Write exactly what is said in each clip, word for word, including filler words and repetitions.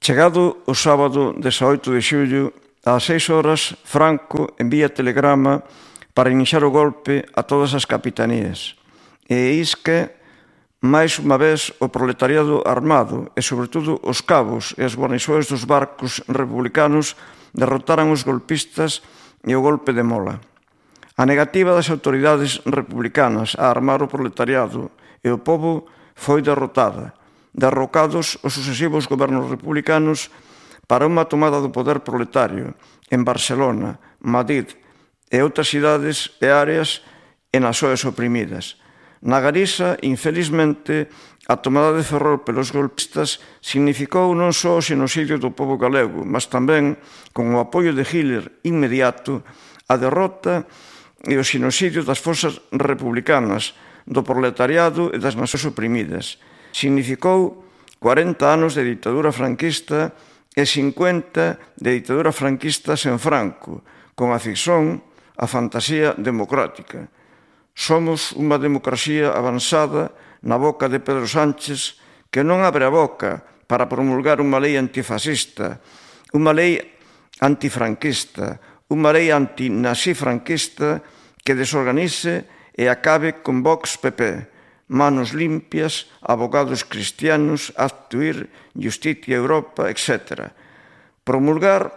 Chegado o sábado dezaoito de xullo, ás seis horas, Franco envía telegrama para iniciar o golpe a todas as capitanías. E eis que, máis unha vez, o proletariado armado e, sobre todo, os cabos e as guarniçoes dos barcos republicanos derrotaran os golpistas e o golpe de Mola. A negativa das autoridades republicanas a armar o proletariado e o pobo foi derrotada, derrocados os sucesivos gobernos republicanos para unha tomada do poder proletario en Barcelona, Madrid e outras cidades e áreas e nas zonas oprimidas. Na Galiza, infelizmente, a tomada de Ferrol pelos golpistas significou non só o xenocidio do pobo galego, mas tamén, con o apoio de Hitler inmediato, a derrota e o xenocidio das forzas republicanas, do proletariado e das nacións oprimidas. Significou cuarenta anos de ditadura franquista e cincuenta de ditadura franquista sen Franco, con a ficción, a fantasía democrática. Somos unha democracia avanzada na boca de Pedro Sánchez que non abre a boca para promulgar unha lei antifascista, unha lei antifranquista, unha lei antinazi franquista que desorganice e acabe con Vox P P, manos limpias, abogados cristianos, actuir, Justicia Europa, etcétera. Promulgar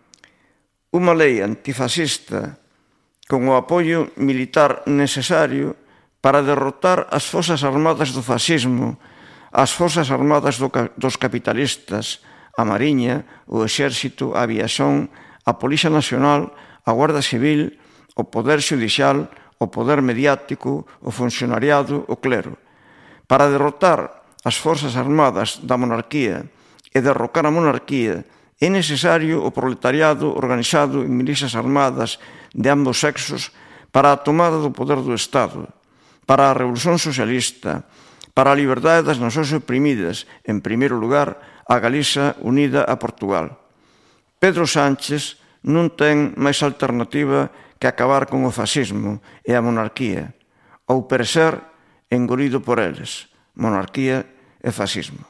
unha lei antifascista con o apoio militar necesario para derrotar as forzas armadas do fascismo, as forzas armadas do, dos capitalistas, a Mariña, o Exército, a Aviación, a Policía Nacional, a Guardia Civil, o Poder Xudicial, o poder mediático, o funcionariado, o clero. Para derrotar as forzas armadas da monarquía e derrocar a monarquía é necesario o proletariado organizado en milicias armadas de ambos sexos para a tomada do poder do Estado, para a Revolución Socialista, para a liberdade das nacións oprimidas, en primeiro lugar, a Galiza unida a Portugal. Pedro Sánchez non ten máis alternativa que acabar con o fascismo e a monarquía, ou per ser engolido por eles, monarquía e fascismo.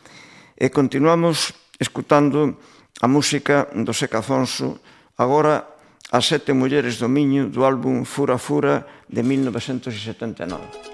E continuamos escutando a música do Seca Afonso, agora As sete mulleres do Miño, do álbum Fura Fura de mil novecentos setenta e nove.